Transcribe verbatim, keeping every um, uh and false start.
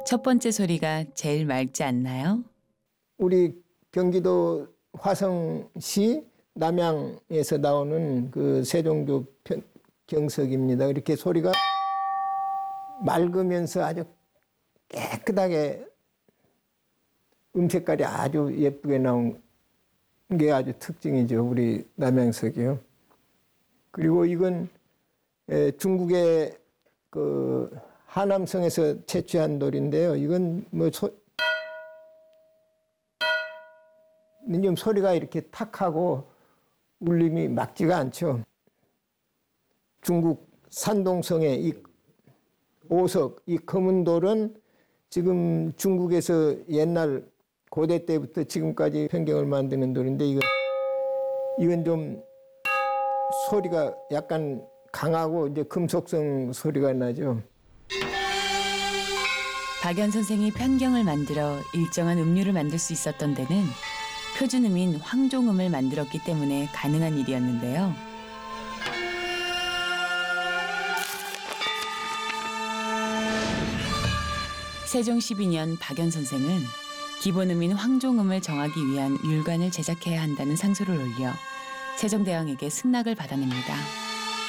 첫 번째 소리가 제일 맑지 않나요? 우리 경기도 화성시 남양에서 나오는 그 세종교 편, 경석입니다. 이렇게 소리가 맑으면서 아주 깨끗하게 음색깔이 아주 예쁘게 나온 게 아주 특징이죠. 우리 남양석이요. 그리고 이건 중국의 그 하남성에서 채취한 돌인데요. 이건 뭐 소, 좀 소리가 이렇게 탁하고 울림이 막지가 않죠. 중국 산동성의 이 오석, 이 검은 돌은 지금 중국에서 옛날 고대 때부터 지금까지 편경을 만드는 돌인데 이거 이건 좀 소리가 약간 강하고 이제 금속성 소리가 나죠. 박연 선생이 편경을 만들어 일정한 음료를 만들 수 있었던 데는 표준음인 황종음을 만들었기 때문에 가능한 일이었는데요. 세종 십이 년 박연 선생은 기본음인 황종음을 정하기 위한 율관을 제작해야 한다는 상소를 올려 세종대왕에게 승낙을 받아냅니다.